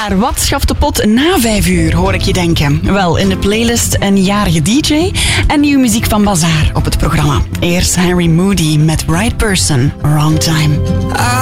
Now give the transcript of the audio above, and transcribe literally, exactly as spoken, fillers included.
Maar wat schaft de pot na vijf uur, hoor ik je denken? Wel, in de playlist een jarige D J en nieuwe muziek van Bazaar op het programma. Eerst Henry Moody met Right Person, Wrong Time.